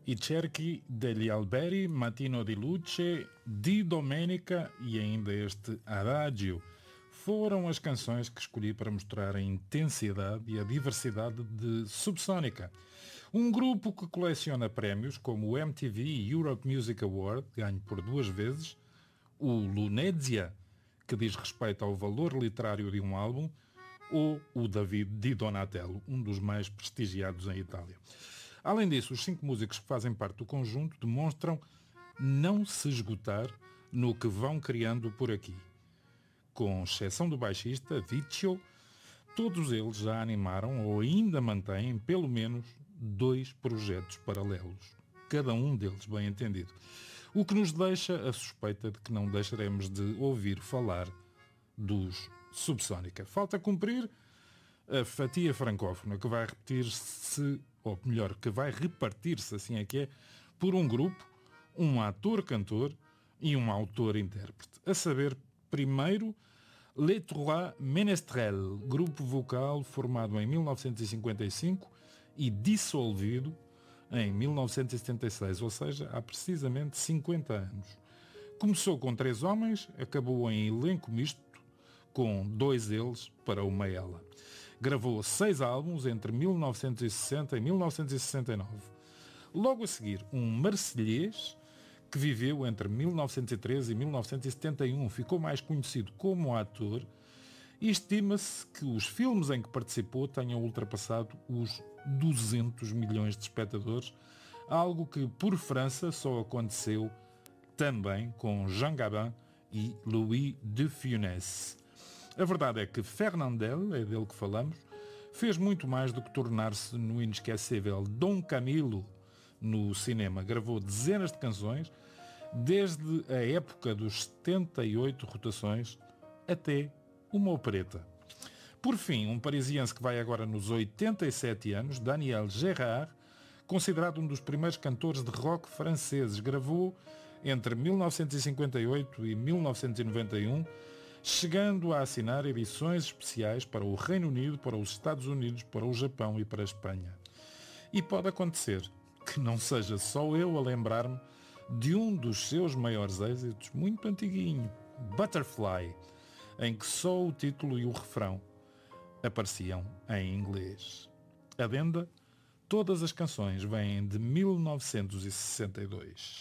I cerchi degli alberi, Mattino di luce, Di Domenica e ainda este Adagio foram as canções que escolhi para mostrar a intensidade e a diversidade de Subsónica. Um grupo que coleciona prémios como o MTV Europe Music Award, ganho por 2 vezes, o Lunezia, que diz respeito ao valor literário de um álbum, ou o David di Donatello, um dos mais prestigiados em Itália. Além disso, os 5 músicos que fazem parte do conjunto demonstram não se esgotar no que vão criando por aqui. Com exceção do baixista, Vecchio, todos eles já animaram ou ainda mantêm pelo menos 2 projetos paralelos. Cada um deles bem entendido. O que nos deixa a suspeita de que não deixaremos de ouvir falar dos Subsónica. Falta cumprir a fatia francófona que vai repetir-se, ou melhor, que vai repartir-se, assim é que é, por um grupo, um ator-cantor e um autor-intérprete. A saber, primeiro, Les Trois Ménestrels, grupo vocal formado em 1955 e dissolvido em 1976, ou seja, há precisamente 50 anos. Começou com 3 homens, acabou em elenco misto, com 2 deles para uma ela. Gravou 6 álbuns entre 1960 e 1969. Logo a seguir, um marselhês que viveu entre 1913 e 1971. Ficou mais conhecido como ator e estima-se que os filmes em que participou tenham ultrapassado os 200 milhões de espectadores, algo que por França só aconteceu também com Jean Gabin e Louis de Funès. A verdade é que Fernandel, é dele que falamos, fez muito mais do que tornar-se no inesquecível Dom Camilo no cinema. Gravou dezenas de canções, desde a época dos 78 rotações até uma opereta. Por fim, um parisiense que vai agora nos 87 anos, Daniel Gérard, considerado um dos primeiros cantores de rock franceses, gravou entre 1958 e 1991, chegando a assinar edições especiais para o Reino Unido, para os Estados Unidos, para o Japão e para a Espanha. E pode acontecer que não seja só eu a lembrar-me de um dos seus maiores êxitos, muito antiguinho, Butterfly, em que só o título e o refrão apareciam em inglês. Adenda, todas as canções vêm de 1962.